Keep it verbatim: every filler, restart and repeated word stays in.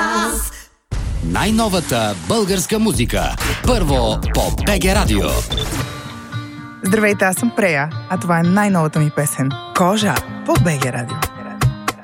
час. Най-новата българска музика. Първо по БГ Радио. Здравейте, аз съм Прея, а това е най-новата ми песен «Кожа» по БГ Радио.